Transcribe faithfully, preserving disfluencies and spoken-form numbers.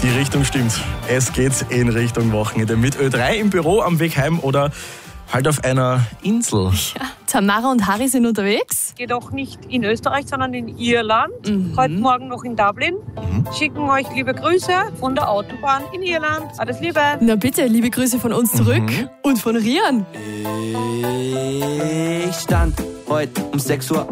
Die Richtung stimmt. Es geht in Richtung Wochenende mit Ö drei im Büro am Weg heim oder halt auf einer Insel. Ja, Tamara und Harry sind unterwegs. Jedoch nicht in Österreich, sondern in Irland. Mhm. Heute Morgen noch in Dublin. Mhm. Schicken euch liebe Grüße von der Autobahn in Irland. Alles Liebe. Na bitte, liebe Grüße von uns zurück Mhm. und von Rian. Ich stand heute um sechs Uhr